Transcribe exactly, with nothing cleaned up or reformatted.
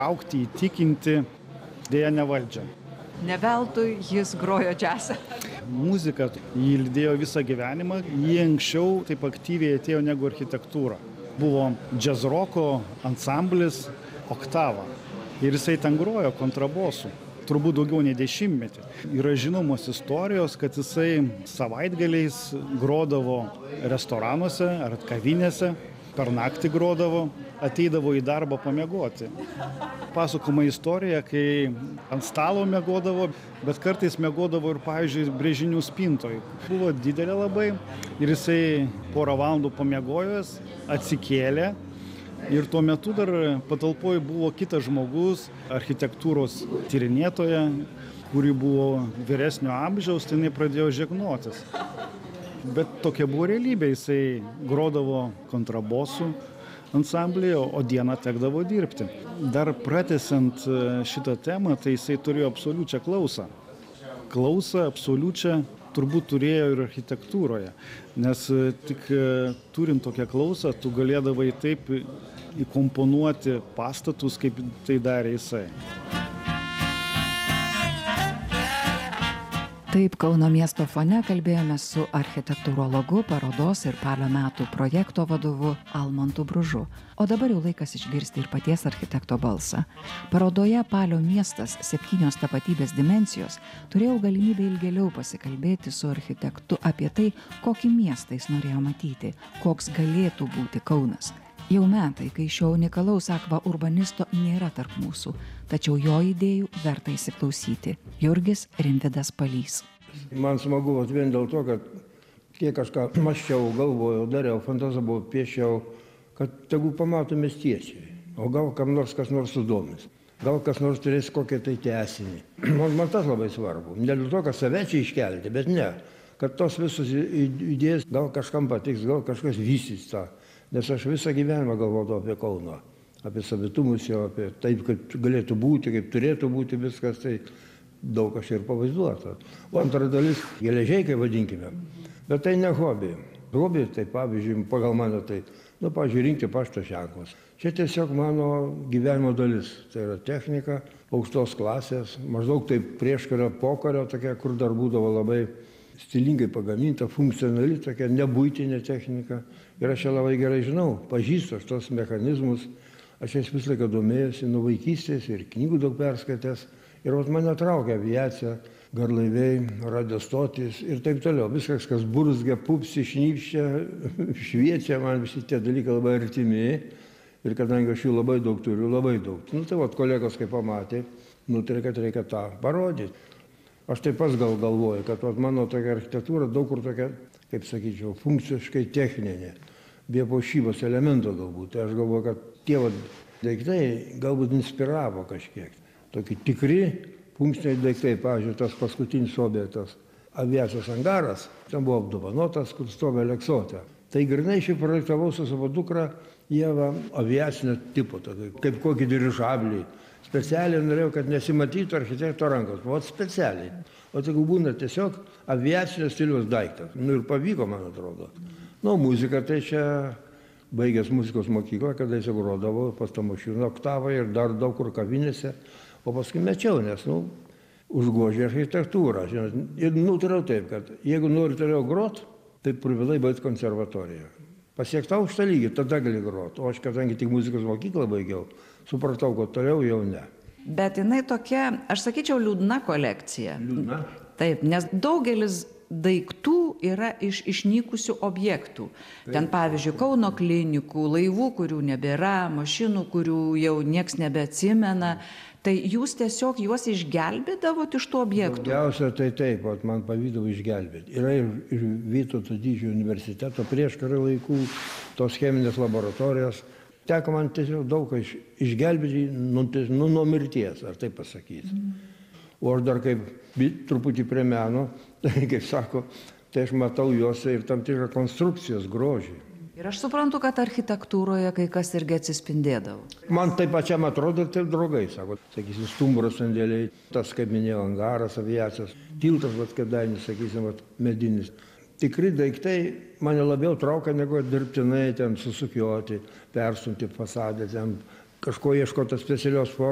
Augti, įtikinti, dėja nevaldžia. Ne veltui jis grojo džiazą. Muzika jį lydėjo visą gyvenimą, jį anksčiau taip aktyviai atėjo negu architektūra. Buvo džiazroko ansamblis Oktava ir jisai ten grojo kontrabosu, turbūt daugiau nei dešimtmetį. Yra žinomos istorijos, kad jisai savaitgaliais grodavo restoranuose ar kavinėse, per naktį grodavo, ateidavo į darbą pamiegoti. Pasakoma istorija, kai ant stalo miegodavo, bet kartais miegodavo ir, pavyzdžiui, brėžinių spintoj. Buvo didelė labai ir jisai porą valandų pamiegojęs, atsikėlė ir tuo metu dar patalpoje buvo kitas žmogus, architektūros tyrinėtoja, kuri buvo vyresnio amžiaus, tai jinai pradėjo žegnotis. Bet tokia buvo realybė, jisai grodavo kontrabosu ansamblyje, o dieną tekdavo dirbti. Dar pratęsiant šitą temą, tai jisai turėjo absoliučią klausą. Klausą absoliučią turbūt turėjo ir architektūroje, nes tik turint tokią klausą, tu galėdavai taip įkomponuoti pastatus, kaip tai darė jisai. Taip Kauno miesto fone kalbėjome su architektūrologu, parodos ir Palio metų projekto vadovu Almantu Bružu. O dabar jau laikas išgirsti ir paties architekto balsą. Parodoje Palio miestas septynios tapatybės dimensijos turėjau galimybę ilgėliau pasikalbėti su architektu apie tai, kokį miestą jis norėjo matyti, koks galėtų būti Kaunas. Jau metai, kai šio unikalaus akva urbanisto nėra tarp mūsų, tačiau jo idėjų verta įsiklausyti. Jurgis Rimvydas Palys. Man smagu vien dėl to, kad kiek kažką mąsčiau, galvojau, dariau, fantazavau, piešiau, kad tegu pamato miestiečiai. O gal kam nors kas nors sudomins. Gal kas nors turės kokią tai tęsinį. Man, man tas labai svarbu. Ne dėl to, kad save čia iškelti, bet ne. Kad tos visos idėjas gal kažkam patiks, gal kažkas vystys tą. Nes aš visą gyvenimą galvodavau apie Kauną, apie savitumus jo, apie taip, kaip galėtų būti, kaip turėtų būti viskas, tai daug aš ir pavaizduota. O antra dalis, geležiai, kaip vadinkime. Bet tai ne hobi. Hobi, tai pavyzdžiui, pagal mane tai, nu, pavyzdžiui, rinkti pašto ženklus. Čia tiesiog mano gyvenimo dalis. Tai yra technika, aukštos klasės, maždaug taip prieškario, pokario, tokia, kur dar būdavo labai stilingai pagaminta, funkcionali, tokia nebuitinė technika. Ir aš ją labai gerai žinau, pažįstu aš tos mechanizmus, aš jas visą laiką domėjusi nuo vaikystės ir knygų daug perskaitęs. Ir vat mane traukia aviacija, garlaiviai, radiostotys ir taip toliau. Viskas, kas burzgia, pupsi, šnypščia, šviečia, man visi tie dalykai labai artimi. Ir kadangi aš jų labai daug turiu, labai daug. Nu tai vat kolegos, kaip pamatė, nutarė, kad reikia tą parodyti. Aš taip pas gal galvoju, kad vat, mano tokia architektūra daug kur tokia, kaip sakyčiau, funkciškai techninė, be puošybos elemento galbūt. Tai aš galvoju, kad tie vat, daiktai galbūt inspiravo kažkiek. Tokie tikri funkciniai daiktai, pavyzdžiui, tas paskutinis objektas, aviacijos angaras, ten buvo apdovanotas, kur stovi Aleksotė. Tai grinai šį projektavau su savo dukra Ieva aviacinio tipo, tokio, kaip kokį dirižablį. Specialiai norėjau, kad nesimatytų architekto rankos, o specialiai. O jeigu būna tiesiog aviacinio stiliaus daiktas. Nu ir pavyko, man atrodo. Nu, muzika tai čia baigęs muzikos mokyklą, kada jis grodavo pas Tamošiūną Oktavą ir dar daug kur kavinėse. O paskui mečiau, nes, nu, užgožė architektūrą. Ir nutariau taip, kad jeigu nori toliau grot, tai privalai baigti konservatoriją. Pasiekti aukštą lygį, tada gali groti. O aš, kadangi tik muzikos mokyklą baigiau, supratau, kad toliau jau ne. Bet jinai tokia, aš sakyčiau, liūdna kolekcija. Liūdna? Taip, nes daugelis daiktų yra iš išnykusių objektų. Taip. Ten, pavyzdžiui, Kauno klinikų, laivų, kurių nebėra, mašinų, kurių jau nieks nebeatsimena. Tai jūs tiesiog juos išgelbėdavot iš tų objektų? Daugiausia tai taip, vat, man pavydavo išgelbėti. Yra ir, ir Vytauto didžiojo universiteto prieškario laikų, tos cheminės laboratorijos. Teko man tiesiog daug iš, išgelbėti nu, nu, nuo mirties, ar taip pasakyti. Mm. O aš dar kaip truputį prie meno, tai kaip sako, tai aš matau juose ir tam tikrą konstrukcijos grožį. Ir aš suprantu, kad architektūroje kai kas irgi atsispindėdavo. Man taip pačiam atrodo ir taip draugai, sako, sakysim, stumbro sandėliai, tas, kaip minėjau, angaras, aviacijos, tiltas, vat, kėdainis, sakysim, vat, medinis. Tikri daiktai mane labiau traukia, negu dirbtinai ten susukioti, perstumti fasadę, ten kažko ieškoti specialios formos.